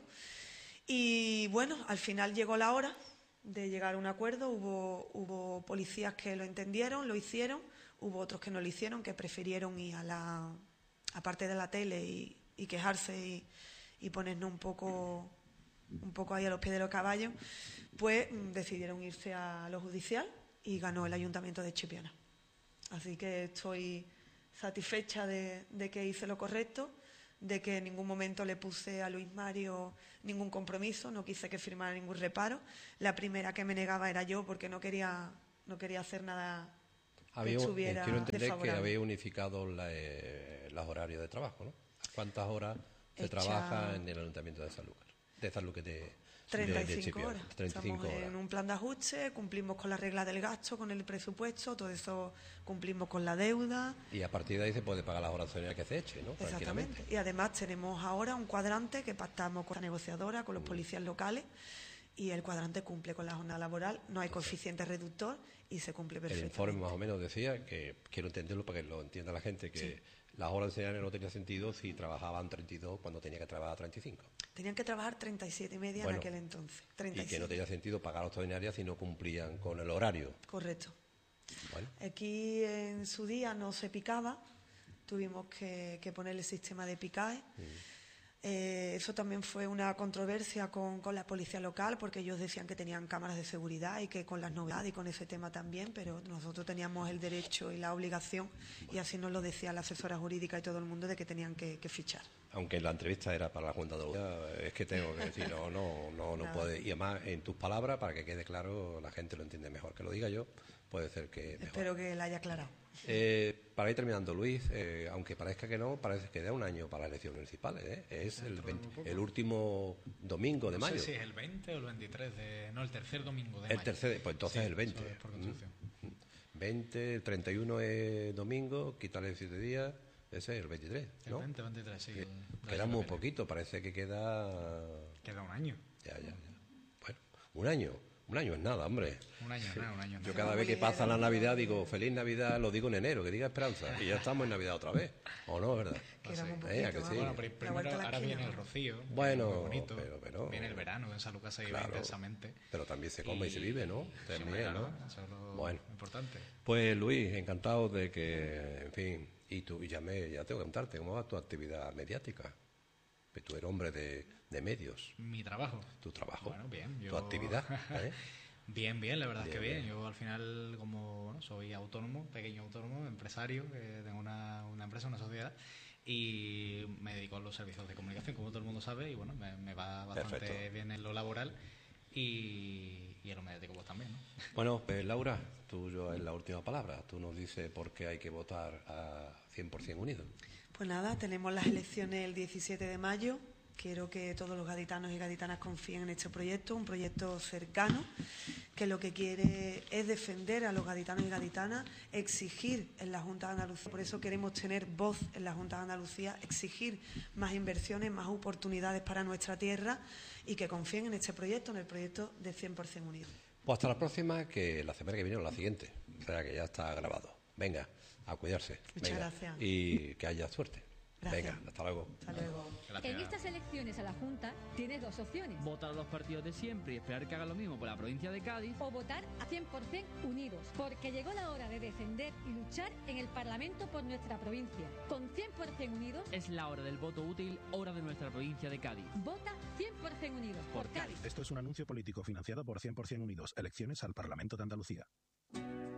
Y bueno, al final llegó la hora de llegar a un acuerdo, hubo, hubo policías que lo entendieron, lo hicieron, hubo otros que no lo hicieron, que prefirieron ir a la aparte de la tele y, y quejarse y y ponernos un poco un poco ahí a los pies de los caballos, pues decidieron irse a lo judicial y ganó el Ayuntamiento de Chipiona. Así que estoy satisfecha de, de que hice lo correcto, de que en ningún momento le puse a Luis Mario ningún compromiso, no quise que firmara ningún reparo. La primera que me negaba era yo, porque no quería, no quería hacer nada había, que estuviera quiero entender desfavorable. que habéis unificado la, eh, los horarios de trabajo, ¿no? ¿Cuántas horas se Hecha... trabaja en el Ayuntamiento de Sanlúcar? De Sanlúcar de, treinta y de, de cinco Chipiona. horas. treinta y cinco Estamos horas. en un plan de ajuste, cumplimos con la regla del gasto, con el presupuesto, todo eso cumplimos con la deuda. Y a partir de ahí se puede pagar las horas extraordinarias que se eche, ¿no? Exactamente. Y además tenemos ahora un cuadrante que pactamos con la negociadora, con los policías locales, y el cuadrante cumple con la jornada laboral, no hay coeficiente reductor y se cumple perfectamente. El informe más o menos decía, que quiero entenderlo para que lo entienda la gente, que sí. las horas extraordinarias no tenían sentido si trabajaban treinta y dos cuando tenía que trabajar treinta y cinco. Tenían que trabajar treinta y siete y media bueno, en aquel entonces. treinta y siete. Y que no tenía sentido pagar las extraordinarias si no cumplían con el horario. Correcto. Bueno. Aquí en su día no se picaba, tuvimos que, que poner el sistema de picaje. Mm. Eh, eso también fue una controversia con, con la policía local, porque ellos decían que tenían cámaras de seguridad y que con las novedades y con ese tema también, pero nosotros teníamos el derecho y la obligación, y así nos lo decía la asesora jurídica y todo el mundo, de que tenían que, que fichar. Aunque la entrevista era para la Junta de Andalucía, es que tengo que decir, no, no, no, no puede. Y además, en tus palabras, para que quede claro, la gente lo entiende mejor. Que lo diga yo, puede ser que mejor. Espero que la haya aclarado. Eh, para ir terminando, Luis, eh, aunque parezca que no, parece que queda un año para las elecciones municipales, ¿eh? Es el, veinte, el último domingo de no mayo. No sé si es el veinte o el veintitrés de... No, el tercer domingo de el mayo. El tercer, pues entonces sí, el veinte. Por Constitución. veinte, el treinta y uno es domingo, quítale siete días, ese es el veintitrés, ¿no? El veinte, veintitrés, sí. Que, queda muy poquito, parece que queda... Queda un año. Ya, ya, ya. Bueno, un año. Un año es nada, hombre. Un año, sí. nada, un año. Yo nada. cada vez que pasa la Navidad digo, feliz Navidad, lo digo en enero, que diga Esperanza. Y ya estamos en Navidad otra vez. ¿O no, verdad? Que era un poquito, eh, que sí. Bueno, pero primero, ahora viene el rocío. Bueno, muy bonito. Pero, pero, viene el verano, en Sanlúcar se vive claro, intensamente. Pero también se come y, y se vive, ¿no? También, sí, ¿no? Eso es lo bueno. importante. Pues Luis, encantado de que, en fin, y tú, y ya, me, ya tengo que contarte, ¿cómo va tu actividad mediática? Que tú eres hombre de, de medios. Mi trabajo. Tu trabajo. Bueno, bien. Yo... Tu actividad, ¿eh? Bien, bien, la verdad bien, es que bien. bien. Yo al final, como bueno, soy autónomo, pequeño autónomo, empresario, eh, tengo una, una empresa, una sociedad, y me dedico a los servicios de comunicación, como todo el mundo sabe, y bueno, me, me va bastante Perfecto. bien en lo laboral y, y en lo mediático pues también, ¿no? Bueno, pues Laura, tuyo es la última palabra. Tú nos dices por qué hay que votar a cien por ciento Unidos. Pues nada, tenemos las elecciones el diecisiete de mayo. Quiero que todos los gaditanos y gaditanas confíen en este proyecto, un proyecto cercano, que lo que quiere es defender a los gaditanos y gaditanas, exigir en la Junta de Andalucía, por eso queremos tener voz en la Junta de Andalucía, exigir más inversiones, más oportunidades para nuestra tierra y que confíen en este proyecto, en el proyecto de cien por ciento Unidos. Pues hasta la próxima, que la semana que viene o la siguiente, o sea que ya está grabado. Venga, a cuidarse. Muchas Venga. gracias. Y que haya suerte. Gracias. Venga, hasta luego. Hasta luego. En estas elecciones a la Junta tienes dos opciones. Votar a los partidos de siempre y esperar que hagan lo mismo por la provincia de Cádiz. O votar a cien por ciento Unidos, porque llegó la hora de defender y luchar en el Parlamento por nuestra provincia. Con cien por ciento Unidos es la hora del voto útil, hora de nuestra provincia de Cádiz. Vota cien por ciento Unidos por, por Cádiz. Esto es un anuncio político financiado por cien por ciento Unidos. Elecciones al Parlamento de Andalucía.